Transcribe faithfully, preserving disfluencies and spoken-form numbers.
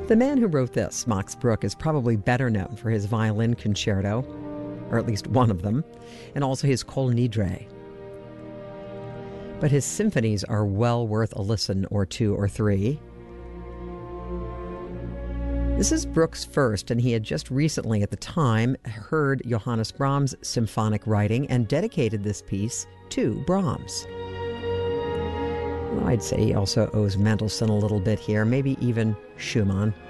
The man who wrote this, Max Bruch, is probably better known for his violin concerto, or at least one of them, and also his Kol Nidre. But his symphonies are well worth a listen or two or three. This is Bruch's first, and he had just recently, at the time, heard Johannes Brahms' symphonic writing and dedicated this piece to Brahms. Well, I'd say he also owes Mendelssohn a little bit here, maybe even Schumann.